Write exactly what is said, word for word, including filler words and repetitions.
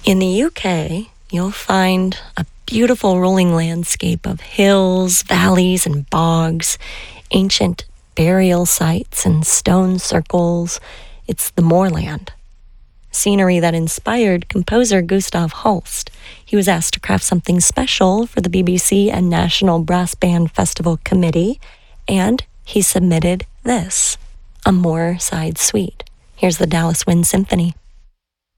In the U K, you'll find a beautiful rolling landscape of hills, valleys, and bogs, ancient burial sites and stone circles. It's the moorland. Scenery that inspired composer Gustav Holst. He was asked to craft something special for the B B C and National Brass Band Festival Committee, and he submitted this, a Moorside Suite. Here's the Dallas Wind Symphony.